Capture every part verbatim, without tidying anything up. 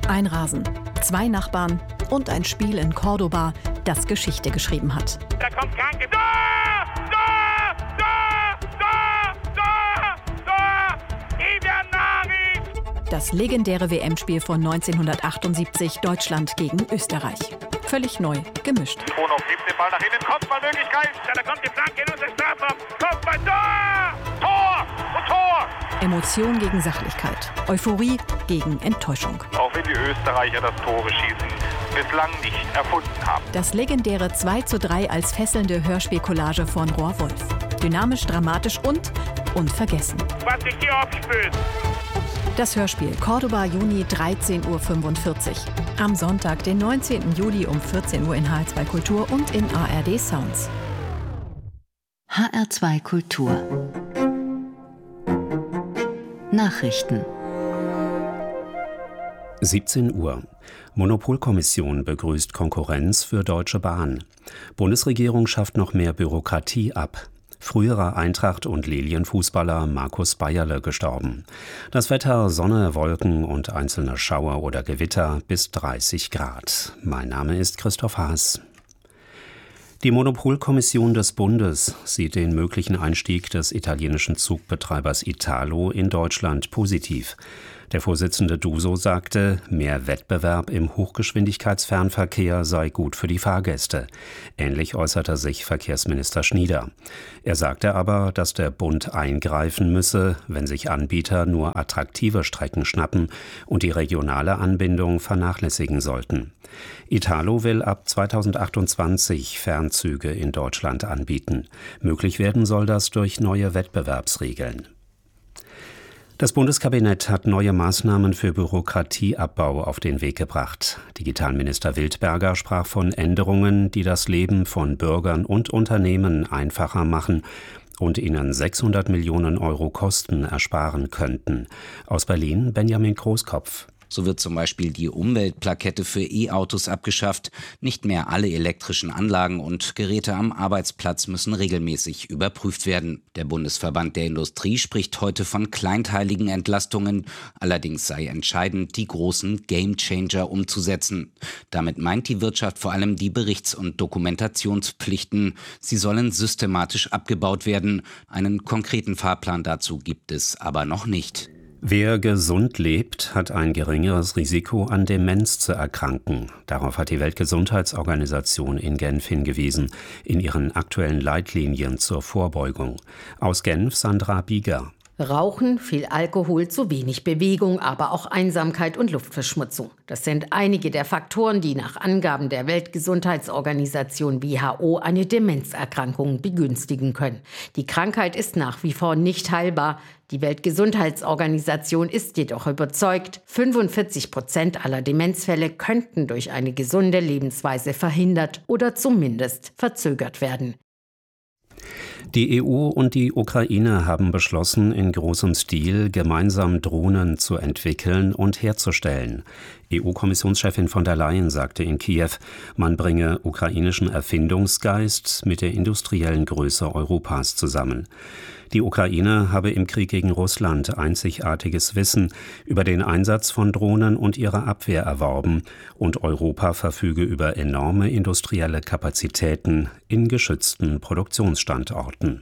Ein Rasen, zwei Nachbarn und ein Spiel in Cordoba, das Geschichte geschrieben hat. Da kommt Kranke. Da! Da! Da! Da! Da! Da! Ivernari! Das legendäre W M-Spiel von neunzehnhundertachtundsiebzig, Deutschland gegen Österreich. Völlig neu gemischt. Bruno gibt den Ball nach hinten, Kopfballmöglichkeit. Da kommt die Flanke in unser Strafraum. Kopfball, da! Tor! Und Tor! Emotion gegen Sachlichkeit. Euphorie gegen Enttäuschung. Auch wenn die Österreicher das Tore schießen bislang nicht erfunden haben. Das legendäre zwei zu drei als fesselnde Hörspielcollage von Roar Wolf. Dynamisch, dramatisch und unvergessen. Was sich hier abspült. Das Hörspiel Cordoba, Juni, dreizehn Uhr fünfundvierzig. Am Sonntag, den neunzehnten Juli um vierzehn Uhr in H R zwei Kultur und in A R D Sounds. H R zwei Kultur Nachrichten. siebzehn Uhr. Monopolkommission begrüßt Konkurrenz für Deutsche Bahn. Bundesregierung schafft noch mehr Bürokratie ab. Früherer Eintracht- und Lilienfußballer Markus Bayerle gestorben. Das Wetter: Sonne, Wolken und einzelne Schauer oder Gewitter bis dreißig Grad. Mein Name ist Christoph Haas. Die Monopolkommission des Bundes sieht den möglichen Einstieg des italienischen Zugbetreibers Italo in Deutschland positiv. Der Vorsitzende Duso sagte, mehr Wettbewerb im Hochgeschwindigkeitsfernverkehr sei gut für die Fahrgäste. Ähnlich äußerte sich Verkehrsminister Schnieder. Er sagte aber, dass der Bund eingreifen müsse, wenn sich Anbieter nur attraktive Strecken schnappen und die regionale Anbindung vernachlässigen sollten. Italo will ab zweitausendachtundzwanzig Fernzüge in Deutschland anbieten. Möglich werden soll das durch neue Wettbewerbsregeln. Das Bundeskabinett hat neue Maßnahmen für Bürokratieabbau auf den Weg gebracht. Digitalminister Wildberger sprach von Änderungen, die das Leben von Bürgern und Unternehmen einfacher machen und ihnen sechshundert Millionen Euro Kosten ersparen könnten. Aus Berlin Benjamin Großkopf. So wird zum Beispiel die Umweltplakette für E-Autos abgeschafft. Nicht mehr alle elektrischen Anlagen und Geräte am Arbeitsplatz müssen regelmäßig überprüft werden. Der Bundesverband der Industrie spricht heute von kleinteiligen Entlastungen. Allerdings sei entscheidend, die großen Gamechanger umzusetzen. Damit meint die Wirtschaft vor allem die Berichts- und Dokumentationspflichten. Sie sollen systematisch abgebaut werden. Einen konkreten Fahrplan dazu gibt es aber noch nicht. Wer gesund lebt, hat ein geringeres Risiko, an Demenz zu erkranken. Darauf hat die Weltgesundheitsorganisation in Genf hingewiesen, in ihren aktuellen Leitlinien zur Vorbeugung. Aus Genf Sandra Bieger. Rauchen, viel Alkohol, zu wenig Bewegung, aber auch Einsamkeit und Luftverschmutzung. Das sind einige der Faktoren, die nach Angaben der Weltgesundheitsorganisation W H O eine Demenzerkrankung begünstigen können. Die Krankheit ist nach wie vor nicht heilbar. Die Weltgesundheitsorganisation ist jedoch überzeugt, fünfundvierzig Prozent aller Demenzfälle könnten durch eine gesunde Lebensweise verhindert oder zumindest verzögert werden. Die E U und die Ukraine haben beschlossen, in großem Stil gemeinsam Drohnen zu entwickeln und herzustellen. E U-Kommissionschefin von der Leyen sagte in Kiew, man bringe ukrainischen Erfindungsgeist mit der industriellen Größe Europas zusammen. Die Ukraine habe im Krieg gegen Russland einzigartiges Wissen über den Einsatz von Drohnen und ihre Abwehr erworben und Europa verfüge über enorme industrielle Kapazitäten in geschützten Produktionsstandorten.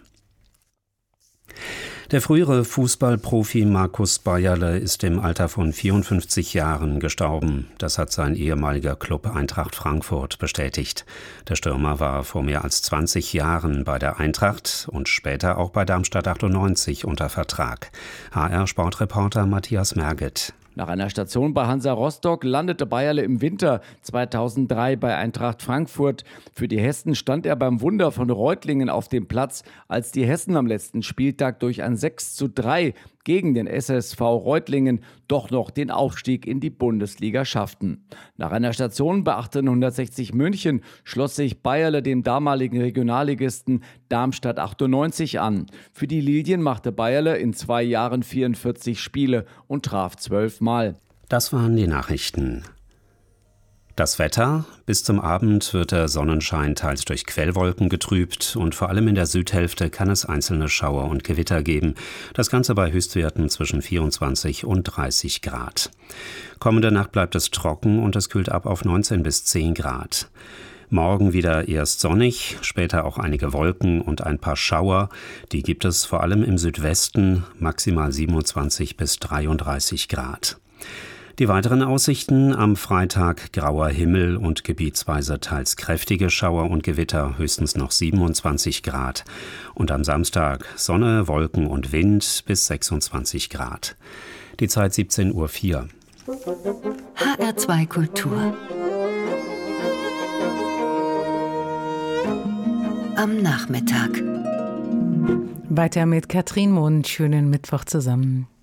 Der frühere Fußballprofi Markus Bayerle ist im Alter von vierundfünfzig Jahren gestorben. Das hat sein ehemaliger Club Eintracht Frankfurt bestätigt. Der Stürmer war vor mehr als zwanzig Jahren bei der Eintracht und später auch bei Darmstadt achtundneunzig unter Vertrag. H R-Sportreporter Matthias Merget. Nach einer Station bei Hansa Rostock landete Bayerle im Winter zweitausenddrei bei Eintracht Frankfurt. Für die Hessen stand er beim Wunder von Reutlingen auf dem Platz, als die Hessen am letzten Spieltag durch ein sechs zu drei gegen den S S V Reutlingen doch noch den Aufstieg in die Bundesliga schafften. Nach einer Station bei achtzehnhundertsechzig München schloss sich Bayerle dem damaligen Regionalligisten Darmstadt achtundneunzig an. Für die Lilien machte Bayerle in zwei Jahren vierundvierzig Spiele und traf zwölf Mal. Das waren die Nachrichten. Das Wetter: Bis zum Abend wird der Sonnenschein teils durch Quellwolken getrübt und vor allem in der Südhälfte kann es einzelne Schauer und Gewitter geben. Das Ganze bei Höchstwerten zwischen vierundzwanzig und dreißig Grad. Kommende Nacht bleibt es trocken und es kühlt ab auf neunzehn bis zehn Grad. Morgen wieder erst sonnig, später auch einige Wolken und ein paar Schauer. Die gibt es vor allem im Südwesten, maximal siebenundzwanzig bis dreiunddreißig Grad. Die weiteren Aussichten: am Freitag grauer Himmel und gebietsweise teils kräftige Schauer und Gewitter, höchstens noch siebenundzwanzig Grad. Und am Samstag Sonne, Wolken und Wind bis sechsundzwanzig Grad. Die Zeit siebzehn Uhr vier. H R zwei Kultur. Am Nachmittag. Weiter mit Katrin Mund. Schönen Mittwoch zusammen.